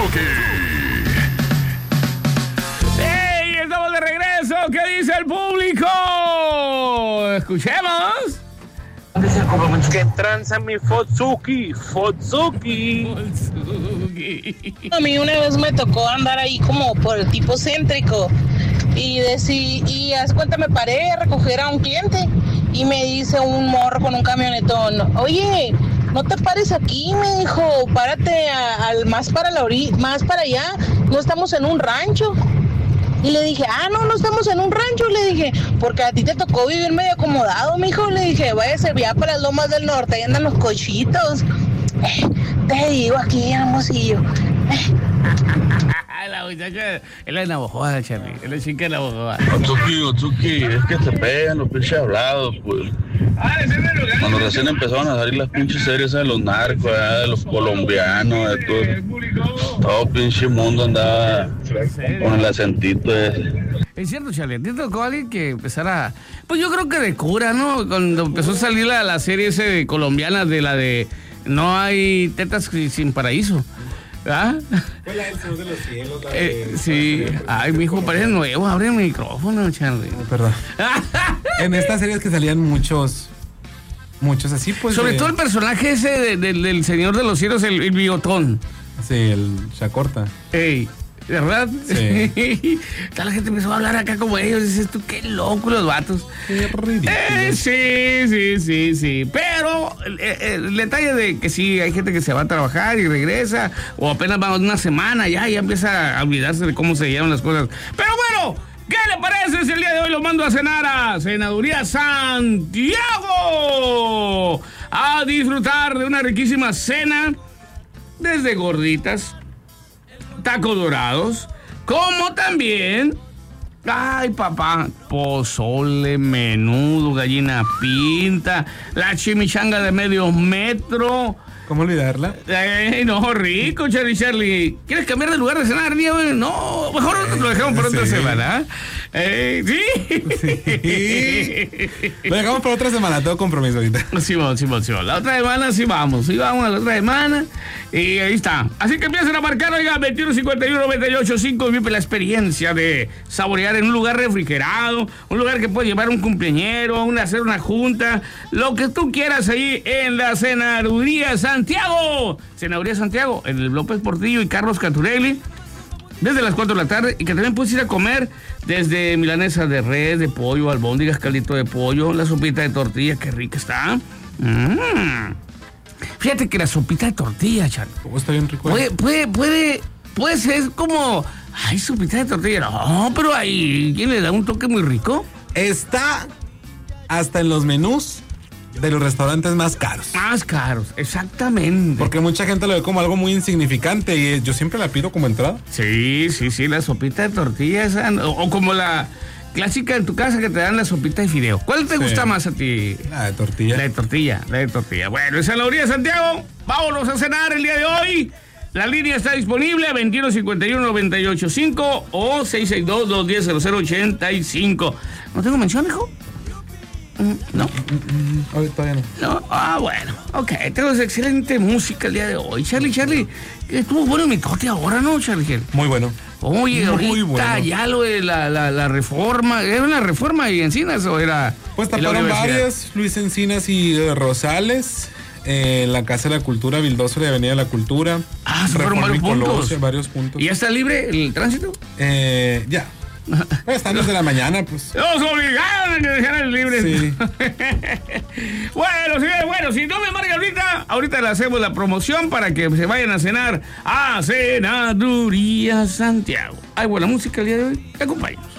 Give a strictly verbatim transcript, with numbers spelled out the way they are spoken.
Chucky. ¡Hey! Estamos de regreso. ¿Qué dice el público? Escuchemos. Que tranza mi Fotsuki, Fotsuki. A mí una vez me tocó andar ahí como por el tipo céntrico y decí, y haz cuenta me paré a recoger a un cliente y me dice un morro con un camionetón, oye, no te pares aquí, me dijo, párate a, al más para la ori más para allá, no estamos en un rancho. Y le dije, ah, no, no estamos en un rancho, le dije, porque a ti te tocó vivir medio acomodado, mijo, le dije, vaya a servir para las lomas del norte, ahí andan los cochitos. Eh, te digo, aquí, hermosillo. Eh. La muchacha, él es navajoa, Charlie, él es chica de navajoa. Otsuki, Otsuki, es que te pegan los pinches hablados, pues. Cuando recién empezaron a salir las pinches series de los narcos, de los colombianos, de todo, todo pinche mundo andaba con el acentito ese. Es cierto, Charlie, ¿a ti te tocó alguien que empezara, pues yo creo que de cura, ¿no? Cuando empezó a salir la, la serie ese de colombiana de la de No hay tetas sin paraíso. ¿Ah? Fue la del Señor de los Cielos. La eh, de... sí. Ay, mi hijo parece nuevo. Abre el micrófono, Charlie. Perdón. En estas series que salían muchos, muchos así, pues. Sobre de... todo el personaje ese de, de, del Señor de los Cielos, el, el bigotón. Sí, el Chacorta. Ey, ¿verdad? Sí. Toda la gente empezó a hablar acá como ellos. Dices tú, qué loco los vatos. Qué ridículo. Eh, sí, sí, sí, sí. Pero el, el, el detalle de que sí, hay gente que se va a trabajar y regresa, o apenas va una semana, ya, ya empieza a olvidarse de cómo se llevan las cosas. Pero bueno, ¿qué le parece si el día de hoy lo mando a cenar a Senaduría Santiago? A disfrutar de una riquísima cena, desde gorditas, tacos dorados, como también, ay papá, pozole, menudo, gallina pinta, la chimichanga de medio metro. ¿Cómo olvidarla? Ay, no, rico, Charlie, Charlie. ¿Quieres cambiar de lugar de cenar, día? No, mejor lo dejamos para otra Sí. semana. Eh, sí. Sí. Lo dejamos para otra semana, tengo compromiso ahorita. Simón, Simón, Simón. La otra semana sí vamos, sí vamos a la otra semana. Y ahí está. Así que empiecen a marcar, oiga, veintiuno cincuenta y uno noventa y ocho cinco. Vive la experiencia de saborear en un lugar refrigerado, un lugar que puede llevar un cumpleañero, una, hacer una junta, lo que tú quieras ahí en la Senaduría Santiago. Senaduría Santiago, en el López Portillo y Carlos Canturelli, desde las cuatro de la tarde, y que también puedes ir a comer desde milanesa de res, de pollo, albóndigas, caldito de pollo, la sopita de tortilla, qué rica está. Mm. Fíjate que la sopita de tortilla, Charlie, ¿Cómo está bien rico? puede, puede, puede, puede ser como, ay, sopita de tortilla, no, pero ahí, ¿quién le da un toque muy rico? Está hasta en los menús de los restaurantes más caros. Más caros, exactamente. Porque mucha gente lo ve como algo muy insignificante y yo siempre la pido como entrada. Sí, sí, sí, la sopita de tortilla esa, o, o como la clásica en tu casa que te dan la sopita de fideo. ¿Cuál te Sí. gusta más a ti? La de tortilla. La de tortilla, la de tortilla. Bueno, en Senaduría Santiago, vámonos a cenar el día de hoy. La línea está disponible, veintiuno cincuenta y uno noventa y ocho cinco o seis seis dos, dos uno cero, cero cero ochenta y cinco. ¿No tengo mención, hijo? ¿No? Ay, todavía no. No, ah, bueno, ok, tenemos excelente música el día de hoy. Charlie, Charlie, estuvo bueno mi tote ahora, ¿no, Charlie? Muy bueno. Oye, Muy ahorita bueno. ya lo de la, la, la reforma, ¿era una reforma y Encinas o era? Pues en la taparon universidad? varias, Luis Encinas y eh, Rosales, eh, en la Casa de la Cultura, Vildósora y Avenida de la Cultura. Ah, se fueron Reforma varios y Colosio, puntos. varios puntos. ¿Y ya está libre el tránsito? Eh, ya. Pero están desde la mañana, pues. Nos obligaron a que dejaran libre. Sí. Bueno, sí, bueno, si no me marca ahorita, ahorita le hacemos la promoción para que se vayan a cenar a Senaduría Santiago. Hay buena música el día de hoy. Acompáñenos.